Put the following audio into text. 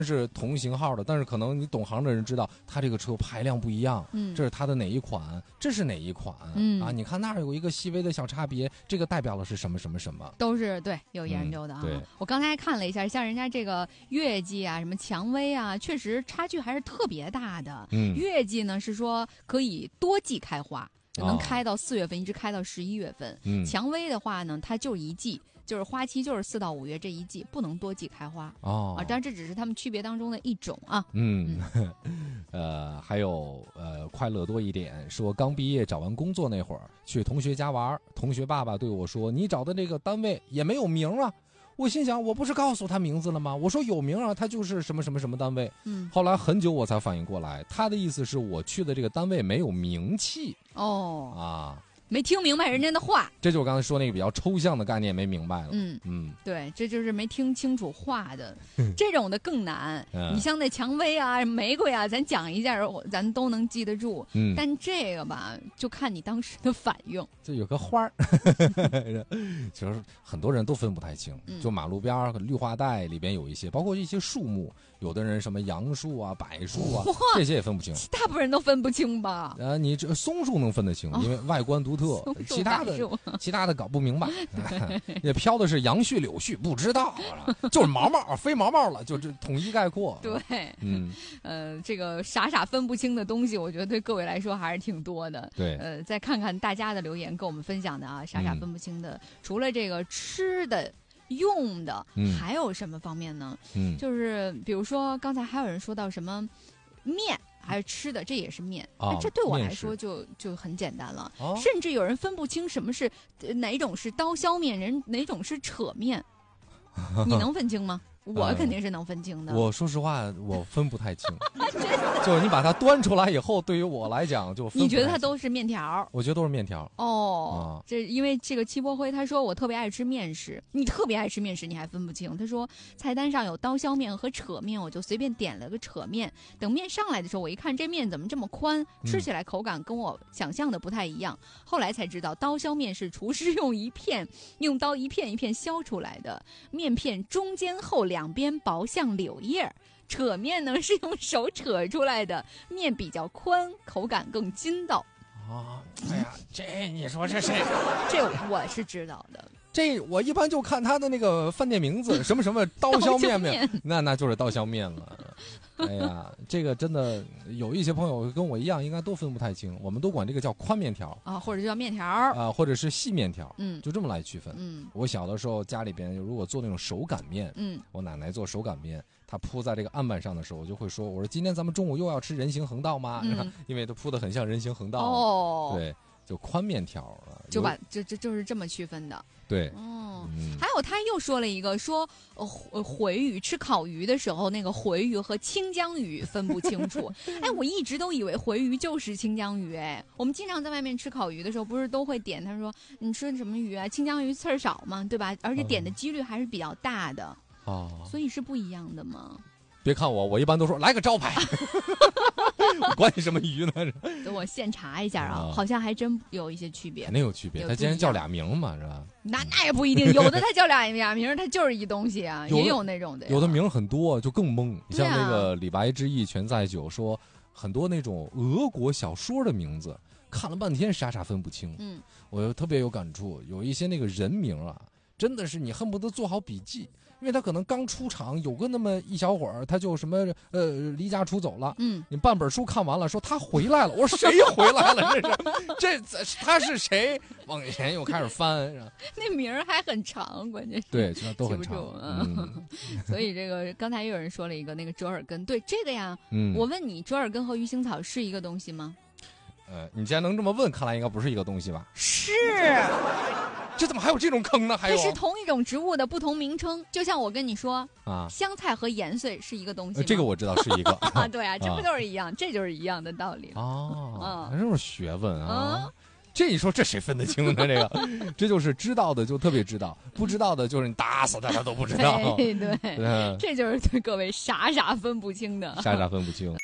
是同型号的，但是可能你懂行的人知道，它这个车排量不一样，这是它的哪一款，这是哪一款，你看那儿有一个细微的小差别，这个代表的是什么什么什么， 都是对有研究的啊。 对， 我刚才看了一下，像人家这个月季啊，什么蔷薇啊，确实差距还是特别大的。月季呢是说可以多季开花。能开到4月份，一直开到11月份。蔷薇的话呢，它就是一季，就是花期就是4到5月这一季，不能多季开花。但这只是它们区别当中的一种啊。 还有快乐多一点，说刚毕业找完工作那会儿去同学家玩，同学爸爸对我说：“你找的这个单位也没有名啊。”我心想，我不是告诉他名字了吗？我说有名啊，他就是什么什么什么单位。后来很久我才反应过来，他的意思是我去的这个单位没有名气。 没听明白人家的话， 这就是我刚才说那个比较抽象的概念没明白了。 对，这就是没听清楚话的，这种的更难。你像那蔷薇啊、玫瑰啊，咱讲一下，咱都能记得住。但这个吧，就看你当时的反应。 就有个花儿，其实很多人都分不太清。就马路边绿化带里边有一些，包括一些树木，有的人什么杨树啊、柏树啊，这些也分不清。 大部分人都分不清吧？ 你这松树能分得清，因为外观独特。其他的搞不明白，也飘的是杨絮柳絮，不知道，就是毛毛飞毛毛了，就这统一概括。 对，这个傻分不清的东西，我觉得对各位来说还是挺多的。 对， 再看看大家的留言跟我们分享的啊，傻分不清的，除了这个吃的。用的还有什么方面呢？就是比如说刚才还有人说到什么面。还是吃的，这也是面，这对我来说就很简单了。甚至有人分不清什么是哪种是刀削面，哪种是扯面，你能分清吗？我肯定是能分清的。 我说实话，我分不太清。就是你把它端出来以后，对于我来讲就分不太清。 你觉得它都是面条？ 我觉得都是面条。 这因为这个戚波辉他说我特别爱吃面食，你特别爱吃面食，你还分不清？他说菜单上有刀削面和扯面，我就随便点了个扯面。等面上来的时候，我一看这面怎么这么宽，吃起来口感跟我想象的不太一样。后来才知道，刀削面是厨师用刀一片一片削出来的，面片中间厚，两边薄像柳叶。扯面呢是用手扯出来的，面比较宽，口感更筋道。 哎呀，这你说这谁？ 这我是知道的。 这我一般就看他的那个饭店名字，什么什么刀削面，那就是刀削面了。哎呀，这个真的有一些朋友跟我一样，应该都分不太清。我们都管这个叫宽面条或者叫面条或者是细面条，就这么来区分。我小的时候家里边如果做那种手擀面，我奶奶做手擀面，她铺在这个案板上的时候，我就会说，我说今天咱们中午又要吃人行横道吗？因为它铺得很像人行横道。对。就宽面条就把就是这么区分的。 对， 还有他又说了一个，说回鱼吃烤鱼的时候，那个回鱼和清江鱼分不清楚。我一直都以为回鱼就是清江鱼。我们经常在外面吃烤鱼的时候，不是都会点，他说你吃什么鱼啊？清江鱼刺儿少嘛，对吧？而且点的几率还是比较大的。所以是不一样的嘛。 别看我一般都说来个招牌，管你什么鱼呢？ 等我现查一下好像还真有一些区别。 肯定有区别，他既然叫俩名嘛，是吧？ 那也不一定，有的他叫俩名，他就是一东西啊，也有那种的。 有的名很多，就更懵。你像那个李白之意全在酒，说很多那种俄国小说的名字，看了半天傻分不清。我特别有感触，有一些那个人名真的是你恨不得做好笔记。因为他可能刚出场，有个那么一小会儿，他就什么离家出走了。你半本书看完了，说他回来了。我说谁回来了？这他是谁？往前又开始翻， 那名儿还很长，关键是对，都很长。 所以这个刚才有人说了一个那个折耳根，对这个呀，我问你，折耳根和鱼腥草是一个东西吗？ 你既然能这么问，看来应该不是一个东西吧？ 是。 这怎么还有这种坑呢？ 这是同一种植物的不同名称，就像我跟你说香菜和盐穗是一个东西。 这个我知道是一个对啊，这不就是一样？这就是一样的道理这种学问这你说这谁分得清呢？这个，这就是知道的就特别知道，不知道的就是你打死他都不知道。 对，这就是对各位傻分不清的。 傻分不清。